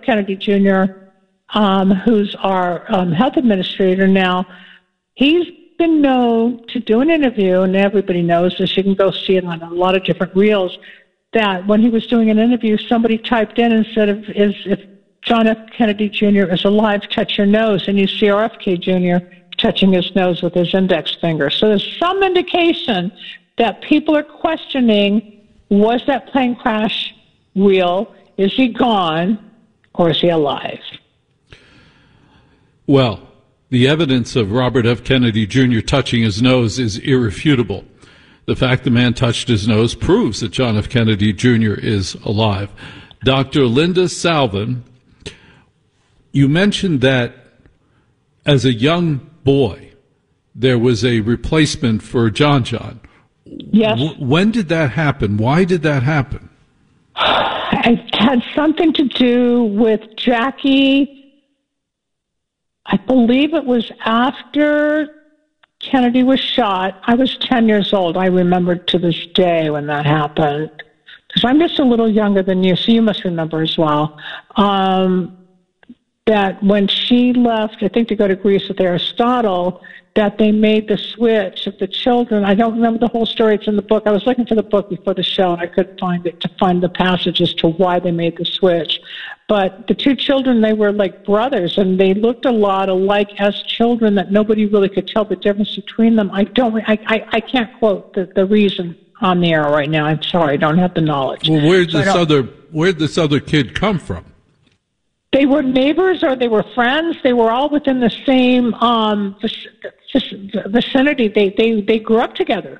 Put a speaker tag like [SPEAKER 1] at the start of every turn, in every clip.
[SPEAKER 1] Kennedy Jr., who's our health administrator now, he's been known to do an interview, and everybody knows this. You can go see it on a lot of different reels, that when he was doing an interview, somebody typed in and said, if John F. Kennedy Jr. is alive, touch your nose. And you see RFK Jr. touching his nose with his index finger. So there's some indication that people are questioning, was that plane crash real? Is he gone? Or is he alive?
[SPEAKER 2] Well, the evidence of Robert F. Kennedy Jr. touching his nose is irrefutable. The fact the man touched his nose proves that John F. Kennedy Jr. is alive. Dr. Linda Salvin, you mentioned that as a young boy, there was a replacement for John John.
[SPEAKER 1] Yes.
[SPEAKER 2] When did that happen? Why did that happen?
[SPEAKER 1] It had something to do with Jackie. I believe it was after Kennedy was shot. I was 10 years old. I remember to this day when that happened. Because I'm just a little younger than you, so you must remember as well. That when she left, I think to go to Greece with Aristotle, that they made the switch of the children. I don't remember the whole story. It's in the book. I was looking for the book before the show, and I couldn't find it to find the passage as to why they made the switch. But the two children, they were like brothers, and they looked a lot alike as children that nobody really could tell the difference between them. I can't quote the reason on the air right now. I'm sorry, I don't have the knowledge.
[SPEAKER 2] Well, where'd this other kid come from?
[SPEAKER 1] They were neighbors or they were friends. They were all within the same vicinity. They grew up together.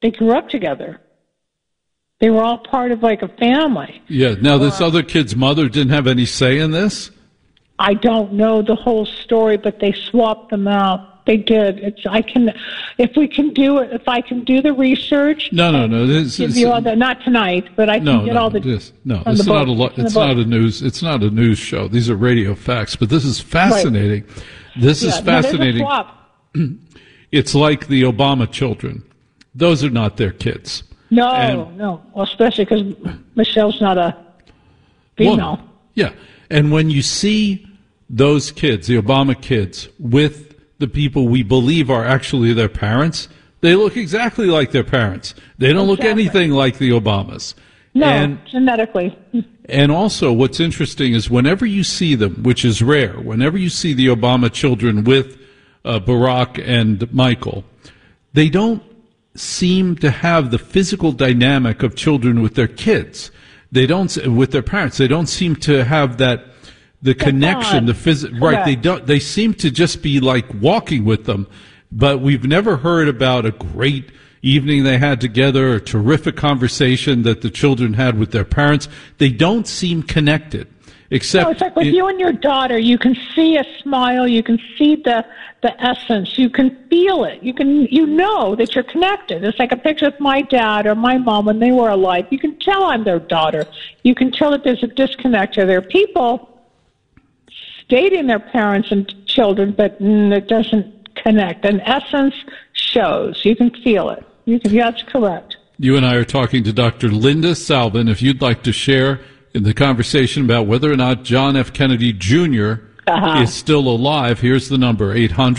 [SPEAKER 1] They were all part of like a family.
[SPEAKER 2] Yeah. Now, this other kid's mother didn't have any say in this?
[SPEAKER 1] I don't know the whole story, but they swapped them out. They did. If I can do the research.
[SPEAKER 2] No.
[SPEAKER 1] Not tonight, but I can get all the.
[SPEAKER 2] It's not a news. It's not a news show. These are radio facts. But this is fascinating. Right. This is fascinating.
[SPEAKER 1] No, there's a swap.
[SPEAKER 2] It's like the Obama children. Those are not their kids.
[SPEAKER 1] No. Well, especially because Michelle's not a female.
[SPEAKER 2] Well, yeah, and when you see those kids, the Obama kids, with the people we believe are actually their parents, they look exactly like their parents. They don't look anything like the Obamas.
[SPEAKER 1] No, genetically.
[SPEAKER 2] And also what's interesting is whenever you see them, which is rare, whenever you see the Obama children with Barack and Michael, they don't seem to have the physical dynamic of children with their kids. They don't, with their parents, they don't seem to have the connection, right? They seem to just be like walking with them, but we've never heard about a great evening they had together, a terrific conversation that the children had with their parents. They don't seem connected. Except
[SPEAKER 1] it's like with you and your daughter, you can see a smile, you can see the essence, you can feel it, you know that you're connected. It's like a picture of my dad or my mom when they were alive. You can tell I'm their daughter. You can tell that there's a disconnect. There are people dating their parents and children, but it doesn't connect. An essence shows. You can feel it. That's correct.
[SPEAKER 2] You and I are talking to Dr. Linda Salvin. If you'd like to share in the conversation about whether or not John F. Kennedy Jr. is still alive, here's the number,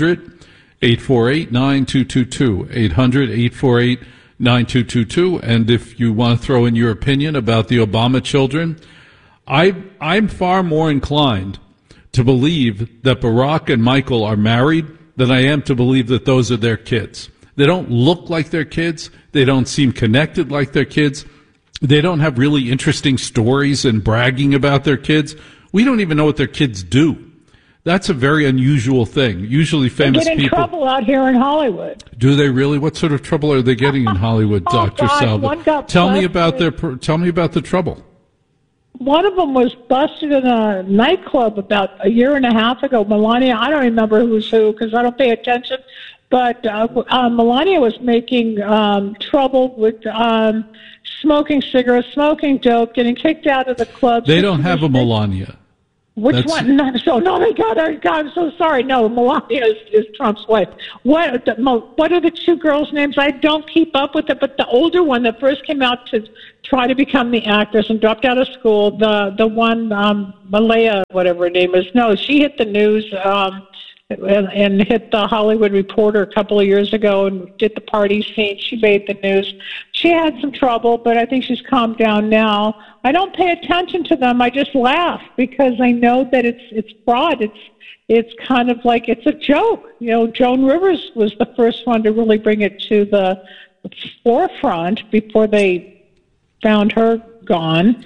[SPEAKER 2] 800-848-9222, 800-848-9222. And if you want to throw in your opinion about the Obama children, I'm far more inclined to believe that Barack and Michael are married than I am to believe that those are their kids. They don't look like their kids. They don't seem connected like their kids. They don't have really interesting stories and bragging about their kids. We don't even know what their kids do. That's a very unusual thing. Usually famous people...
[SPEAKER 1] They get in trouble out here in Hollywood.
[SPEAKER 2] Do they really? What sort of trouble are they getting in Hollywood, Dr. Salvin? Tell me about the trouble.
[SPEAKER 1] One of them was busted in a nightclub about a year and a half ago. Melania, I don't remember who's who because I don't pay attention. But Melania was making trouble with smoking cigarettes, smoking dope, getting kicked out of the club.
[SPEAKER 2] They don't have a Melania.
[SPEAKER 1] Which one? No, oh my God, I'm so sorry. No, Melania is Trump's wife. What are the two girls' names? I don't keep up with it, but the older one that first came out to try to become the actress and dropped out of school, the one, Malaya, whatever her name is. No, she hit the news, and hit the Hollywood Reporter a couple of years ago and did the party scene. She made the news. She had some trouble, but I think she's calmed down now. I don't pay attention to them. I just laugh because I know that it's fraud. It's kind of like it's a joke. You know, Joan Rivers was the first one to really bring it to the forefront before they found her gone.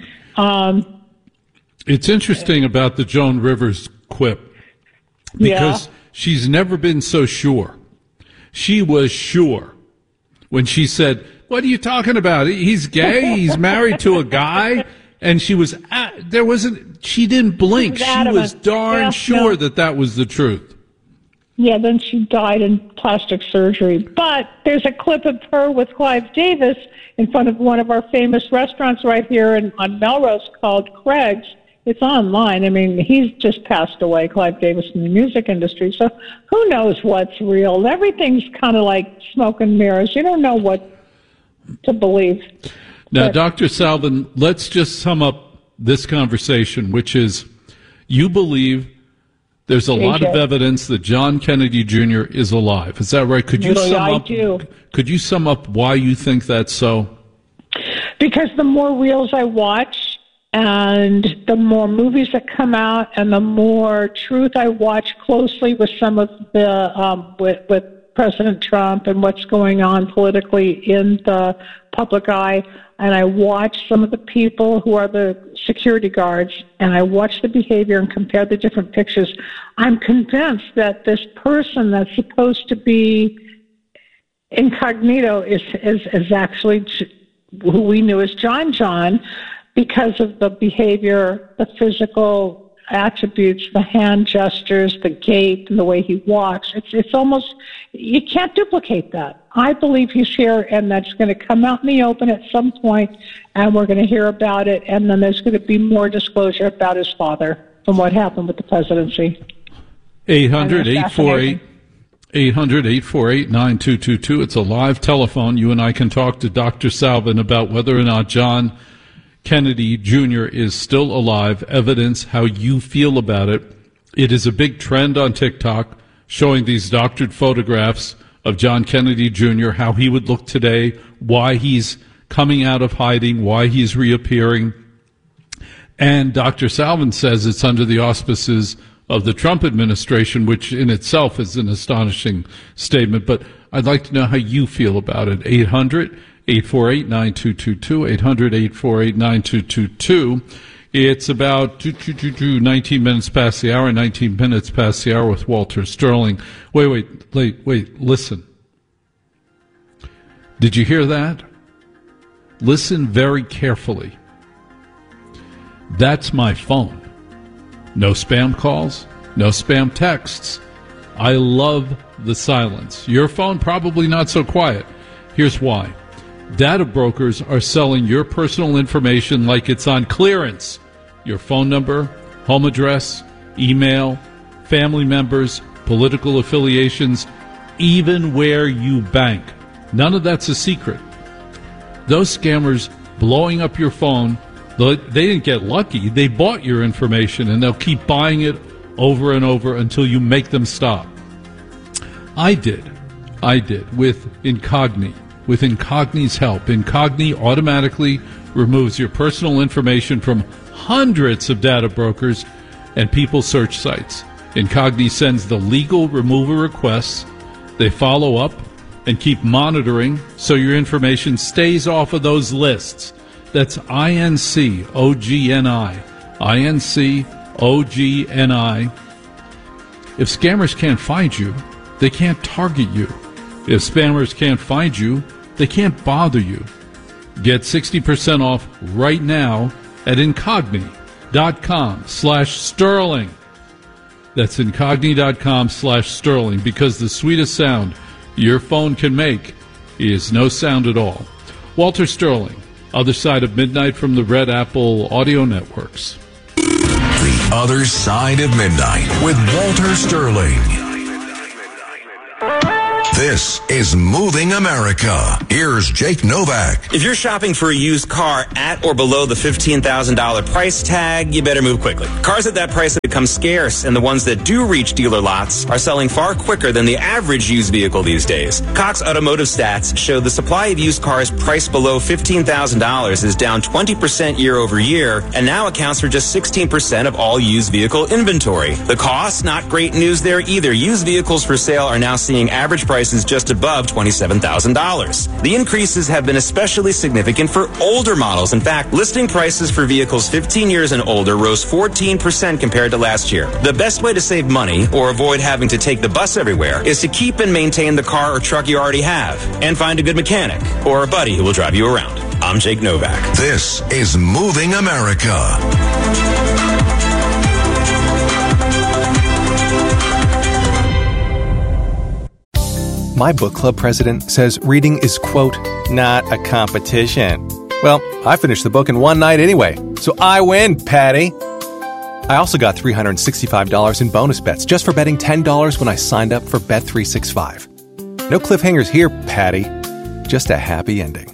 [SPEAKER 2] It's interesting about the Joan Rivers quip. Because she's never been so sure. She was sure when she said, "What are you talking about? He's gay. He's married to a guy." And she was, she didn't blink. She was darn sure that was the truth.
[SPEAKER 1] Yeah, then she died in plastic surgery. But there's a clip of her with Clive Davis in front of one of our famous restaurants right here on Melrose called Craig's. It's online. I mean, he's just passed away, Clive Davis, in the music industry. So who knows what's real? Everything's kind of like smoke and mirrors. You don't know what to believe.
[SPEAKER 2] Now, Dr. Salvin, let's just sum up this conversation, which is you believe there's a lot of evidence that John Kennedy Jr. is alive. Is that right? Could you Could you sum up why you think that's so?
[SPEAKER 1] Because the more reels I watch, and the more movies that come out, and the more truth I watch closely with some of the with President Trump and what's going on politically in the public eye, and I watch some of the people who are the security guards, and I watch the behavior and compare the different pictures, I'm convinced that this person that's supposed to be incognito is actually who we knew as John. Because of the behavior, the physical attributes, the hand gestures, the gait, and the way he walks. It's almost, you can't duplicate that. I believe he's here, and that's going to come out in the open at some point, and we're going to hear about it, and then there's going to be more disclosure about his father and what happened with the presidency.
[SPEAKER 2] 800-848-9222. It's a live telephone. You and I can talk to Dr. Salvin about whether or not John Kennedy Jr. is still alive, evidence how you feel about it. It is a big trend on TikTok showing these doctored photographs of John Kennedy Jr., how he would look today, why he's coming out of hiding, why he's reappearing. And Dr. Salvin says it's under the auspices of the Trump administration, which in itself is an astonishing statement. But I'd like to know how you feel about it. 800-848-9222, 800-848-9222. It's about 19 minutes past the hour, 19 minutes past the hour with Walter Sterling. Wait, listen. Did you hear that? Listen very carefully. That's my phone. No spam calls, no spam texts. I love the silence. Your phone probably not so quiet. Here's why. Data brokers are selling your personal information like it's on clearance. Your phone number, home address, email, family members, political affiliations, even where you bank. None of that's a secret. Those scammers blowing up your phone, they didn't get lucky. They bought your information, and they'll keep buying it over and over until you make them stop. I did with Incogni. With Incogni's help, Incogni automatically removes your personal information from hundreds of data brokers and people search sites. Incogni sends the legal removal requests. They follow up and keep monitoring so your information stays off of those lists. That's INCOGNI. INCOGNI. If scammers can't find you, they can't target you. If spammers can't find you, they can't bother you. Get 60% off right now at incogni.com/sterling. That's incogni.com/sterling, because the sweetest sound your phone can make is no sound at all. Walter Sterling, other side of midnight from the Red Apple Audio Networks.
[SPEAKER 3] The Other Side of Midnight with Walter Sterling. This is Moving America. Here's Jake Novak.
[SPEAKER 4] If you're shopping for a used car at or below the $15,000 price tag, you better move quickly. Cars at that price have become scarce, and the ones that do reach dealer lots are selling far quicker than the average used vehicle these days. Cox Automotive Stats show the supply of used cars priced below $15,000 is down 20% year over year, and now accounts for just 16% of all used vehicle inventory. The cost, not great news there either. Used vehicles for sale are now seeing average prices just above $27,000. The increases have been especially significant for older models. In fact, listing prices for vehicles 15 years and older rose 14% compared to last year. The best way to save money or avoid having to take the bus everywhere is to keep and maintain the car or truck you already have and find a good mechanic or a buddy who will drive you around. I'm Jake Novak.
[SPEAKER 3] This is Moving America.
[SPEAKER 5] My book club president says reading is, quote, not a competition. Well, I finished the book in one night anyway, so I win, Patty. I also got $365 in bonus bets just for betting $10 when I signed up for Bet365. No cliffhangers here, Patty. Just a happy ending.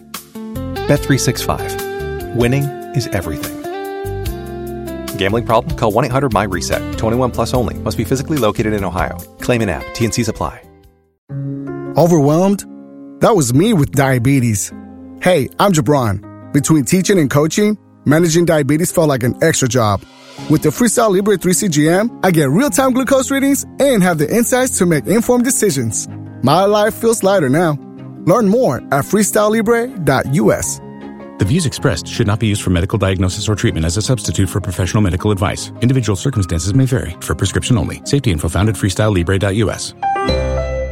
[SPEAKER 5] Bet365. Winning is everything. Gambling problem? Call 1-800-MY-RESET. 21 plus only. Must be physically located in Ohio. Claim in app. T&Cs apply.
[SPEAKER 6] Overwhelmed? That was me with diabetes. Hey, I'm Jabron. Between teaching and coaching, managing diabetes felt like an extra job. With the Freestyle Libre 3 CGM, I get real-time glucose readings and have the insights to make informed decisions. My life feels lighter now. Learn more at freestylelibre.us.
[SPEAKER 7] The views expressed should not be used for medical diagnosis or treatment as a substitute for professional medical advice. Individual circumstances may vary. For prescription only. Safety info found at freestylelibre.us.